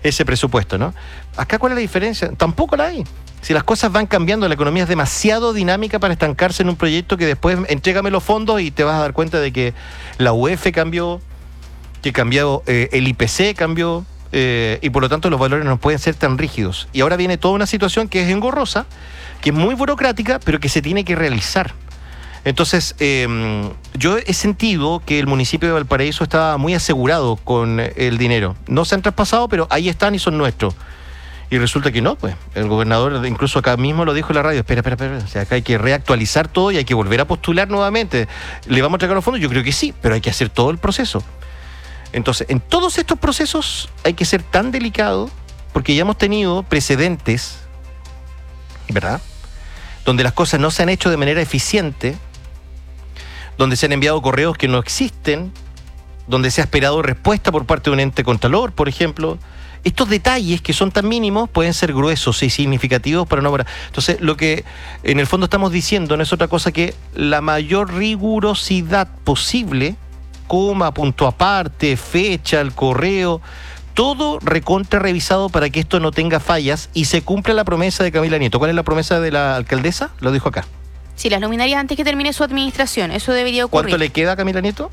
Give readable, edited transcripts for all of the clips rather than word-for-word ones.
ese presupuesto, ¿no? Acá, ¿cuál es la diferencia? Tampoco la hay. Si las cosas van cambiando, la economía es demasiado dinámica para estancarse en un proyecto que después entrégame los fondos y te vas a dar cuenta de que la UEF cambió, que cambió el IPC cambió, y por lo tanto los valores no pueden ser tan rígidos. Y ahora viene toda una situación que es engorrosa, que es muy burocrática, pero que se tiene que realizar. Entonces, yo he sentido que el municipio de Valparaíso estaba muy asegurado con el dinero. No se han traspasado, pero ahí están y son nuestros. Y resulta que no, pues. El gobernador incluso acá mismo lo dijo en la radio. Espera. O sea, acá hay que reactualizar todo y hay que volver a postular nuevamente. ¿Le vamos a entregar los fondos? Yo creo que sí, pero hay que hacer todo el proceso. Entonces, en todos estos procesos hay que ser tan delicado, porque ya hemos tenido precedentes, ¿verdad?, donde las cosas no se han hecho de manera eficiente, donde se han enviado correos que no existen, donde se ha esperado respuesta por parte de un ente contralor, por ejemplo. Estos detalles que son tan mínimos pueden ser gruesos y significativos para no... Entonces, lo que en el fondo estamos diciendo no es otra cosa que la mayor rigurosidad posible, coma, punto aparte, fecha, el correo, todo recontra revisado para que esto no tenga fallas y se cumpla la promesa de Camila Nieto. ¿Cuál es la promesa de la alcaldesa? Lo dijo acá. Sí, las luminarias antes que termine su administración, eso debería ocurrir. ¿Cuánto le queda a Camila Nieto?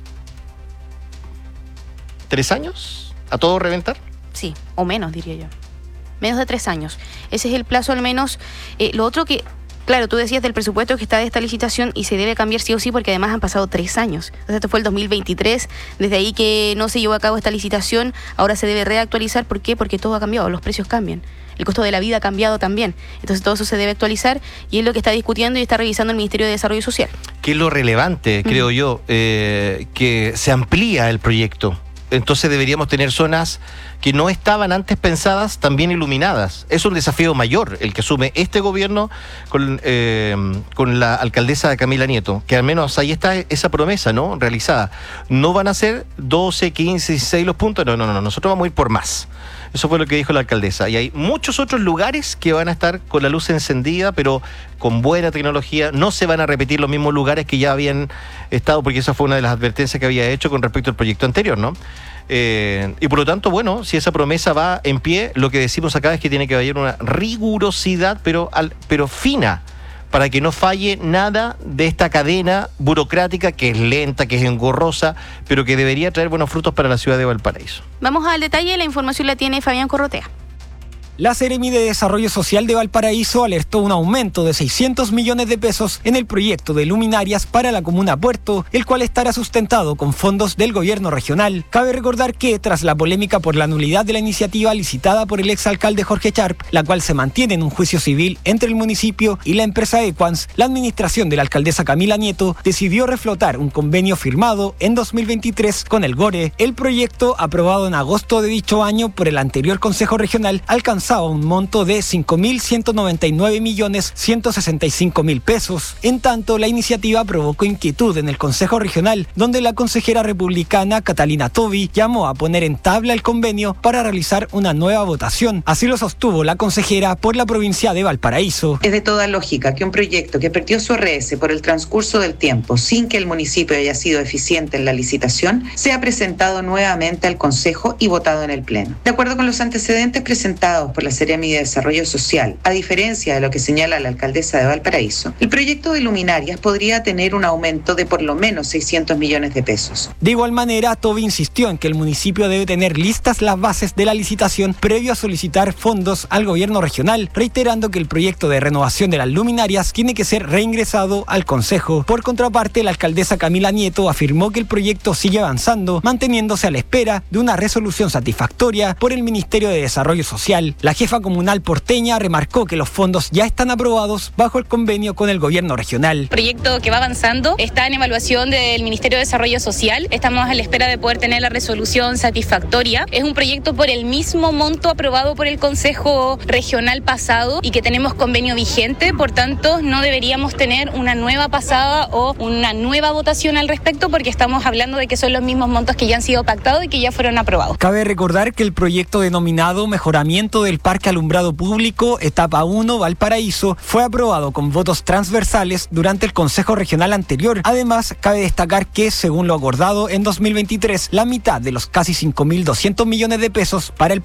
¿3 años? ¿A todo reventar? Sí, o menos, diría yo. Menos de 3 años. Ese es el plazo al menos. Lo otro que, claro, tú decías del presupuesto que está de esta licitación y se debe cambiar sí o sí porque además han pasado 3 años. Entonces esto fue el 2023, desde ahí que no se llevó a cabo esta licitación, ahora se debe reactualizar. ¿Por qué? Porque todo ha cambiado, los precios cambian. El costo de la vida ha cambiado también. Entonces todo eso se debe actualizar y es lo que está discutiendo y está revisando el Ministerio de Desarrollo Social. ¿Qué es lo relevante, creo yo? Que se amplía el proyecto. Entonces deberíamos tener zonas que no estaban antes pensadas también iluminadas. Es un desafío mayor el que asume este gobierno con la alcaldesa Camila Nieto, que al menos ahí está esa promesa, ¿no?, realizada. No van a ser 12, 15, 16 los puntos, no, nosotros vamos a ir por más. Eso fue lo que dijo la alcaldesa. Y hay muchos otros lugares que van a estar con la luz encendida, pero con buena tecnología. No se van a repetir los mismos lugares que ya habían estado, porque esa fue una de las advertencias que había hecho con respecto al proyecto anterior, ¿no? Y por lo tanto, bueno, si esa promesa va en pie, lo que decimos acá es que tiene que haber una rigurosidad, pero fina, para que no falle nada de esta cadena burocrática que es lenta, que es engorrosa, pero que debería traer buenos frutos para la ciudad de Valparaíso. Vamos al detalle, la información la tiene Fabián Corrotea. La Seremi de Desarrollo Social de Valparaíso alertó un aumento de 600 millones de pesos en el proyecto de luminarias para la comuna Puerto, el cual estará sustentado con fondos del gobierno regional. Cabe recordar que, tras la polémica por la nulidad de la iniciativa licitada por el exalcalde Jorge Charp, la cual se mantiene en un juicio civil entre el municipio y la empresa Equans, la administración de la alcaldesa Camila Nieto decidió reflotar un convenio firmado en 2023 con el GORE. El proyecto, aprobado en agosto de dicho año por el anterior Consejo Regional, alcanzó un monto de 5.199.165.000 pesos. En tanto, la iniciativa provocó inquietud en el Consejo Regional, donde la consejera republicana Catalina Tobi llamó a poner en tabla el convenio para realizar una nueva votación. Así lo sostuvo la consejera por la provincia de Valparaíso. Es de toda lógica que un proyecto que perdió su RS por el transcurso del tiempo sin que el municipio haya sido eficiente en la licitación sea presentado nuevamente al Consejo y votado en el Pleno. De acuerdo con los antecedentes presentados por la Seremi de Desarrollo Social, a diferencia de lo que señala la alcaldesa de Valparaíso, el proyecto de luminarias podría tener un aumento de por lo menos 600 millones de pesos. De igual manera, Tobi insistió en que el municipio debe tener listas las bases de la licitación previo a solicitar fondos al gobierno regional, reiterando que el proyecto de renovación de las luminarias tiene que ser reingresado al Consejo. Por contraparte, la alcaldesa Camila Nieto afirmó que el proyecto sigue avanzando, manteniéndose a la espera de una resolución satisfactoria por el Ministerio de Desarrollo Social. La jefa comunal porteña remarcó que los fondos ya están aprobados bajo el convenio con el gobierno regional. El proyecto que va avanzando está en evaluación del Ministerio de Desarrollo Social. Estamos a la espera de poder tener la resolución satisfactoria. Es un proyecto por el mismo monto aprobado por el Consejo Regional pasado y que tenemos convenio vigente, por tanto no deberíamos tener una nueva pasada o una nueva votación al respecto porque estamos hablando de que son los mismos montos que ya han sido pactados y que ya fueron aprobados. Cabe recordar que el proyecto denominado Mejoramiento del Parque Alumbrado Público, etapa 1, Valparaíso, fue aprobado con votos transversales durante el Consejo Regional anterior. Además, cabe destacar que, según lo acordado en 2023, la mitad de los casi 5.200 millones de pesos para el